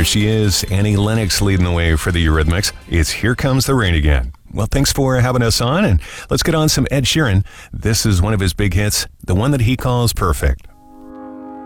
There she is, Annie Lennox leading the way for the Eurythmics. It's Here Comes the Rain Again. Well, thanks for having us on, and let's get on some Ed Sheeran. This is one of his big hits, the one that he calls Perfect.